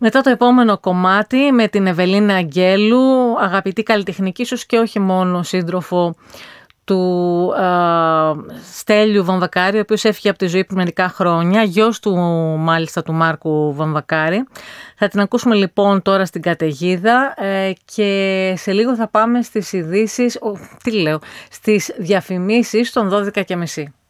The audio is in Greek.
Μετά το επόμενο κομμάτι με την Ευελίνα Αγγέλου, αγαπητή καλλιτεχνική, ίσως και όχι μόνο σύντροφο του Στέλιου Βαμβακάρη, ο οποίος έφυγε από τη ζωή πριν μερικά χρόνια, γιος του μάλιστα του Μάρκου Βαμβακάρη. Θα την ακούσουμε λοιπόν τώρα στην καταιγίδα και σε λίγο θα πάμε στις ειδήσεις, στις διαφημίσεις των 12:30.